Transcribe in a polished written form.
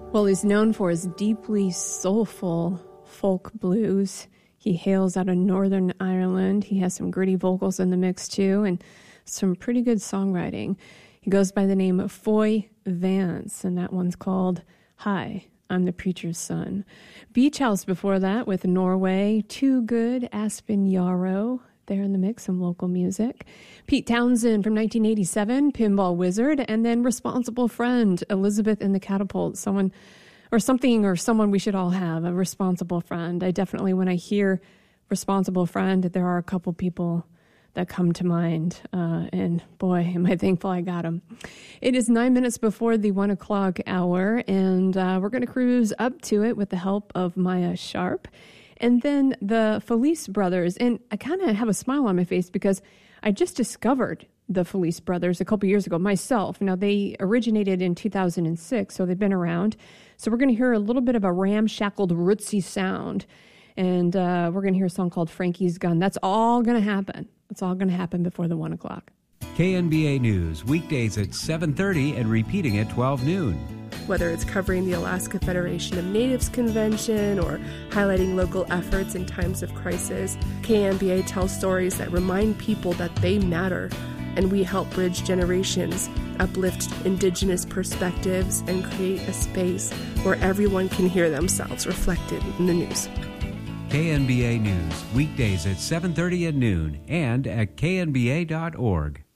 Well, he's known for his deeply soulful folk blues. He hails out of Northern Ireland. He has some gritty vocals in the mix, too, and some pretty good songwriting. He goes by the name of Foy Vance, and that one's called Hi, I'm the Preacher's Son. Beach House before that with Norway, Too Good, Aspen Yarrow. There in the mix, some local music. Pete Townsend from 1987, Pinball Wizard, and then Responsible Friend, Elizabeth and the Catapult, someone we should all have, a responsible friend. I definitely, when I hear responsible friend, there are a couple people that come to mind, and boy, am I thankful I got them. It is 9 minutes before the 1 o'clock hour, and we're going to cruise up to it with the help of Maya Sharp. And then the Felice Brothers, and I kind of have a smile on my face because I just discovered the Felice Brothers a couple years ago myself. Now, they originated in 2006, so they've been around. So we're going to hear a little bit of a ramshackled, rootsy sound, and we're going to hear a song called Frankie's Gun. That's all going to happen. It's all going to happen before the 1 o'clock. KNBA News, weekdays at 7:30 and repeating at 12 noon. Whether it's covering the Alaska Federation of Natives Convention or highlighting local efforts in times of crisis, KNBA tells stories that remind people that they matter, and we help bridge generations, uplift Indigenous perspectives, and create a space where everyone can hear themselves reflected in the news. KNBA News, weekdays at 7:30 and noon and at knba.org.